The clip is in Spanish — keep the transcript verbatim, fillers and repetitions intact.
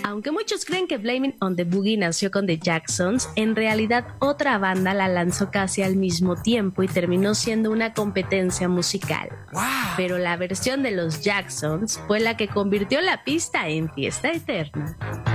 Aunque muchos creen que Blaming on the Boogie nació con The Jacksons, en realidad otra banda la lanzó casi al mismo tiempo y terminó siendo una competencia musical. Wow. Pero la versión de los Jacksons fue la que convirtió la pista en fiesta eterna.